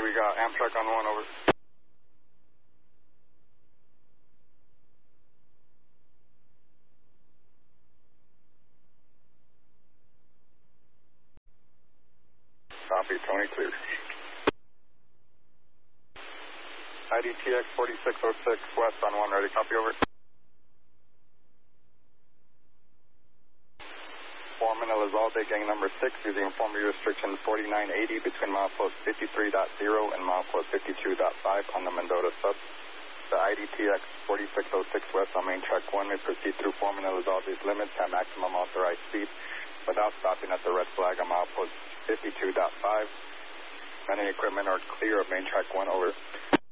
we got Amtrak on 1, over. Copy, Tony, clear. IDTX 4606 west on 1, ready, copy, over. 4 Elizalde, gang number 6, using informal restriction 4980 between milepost 53.0 and milepost 52.5 on the Mendota sub. The IDTX 4606 west on main track 1 may proceed through 4 Elizalde's limits at maximum authorized speed without stopping at the red flag on milepost 52.5. Many equipment are clear of main track 1, over.